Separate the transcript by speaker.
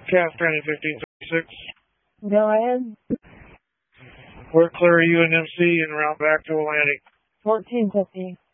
Speaker 1: Cast training 1536.
Speaker 2: Go ahead.
Speaker 1: We're clear UNMC and route back to Atlantic.
Speaker 2: 1450.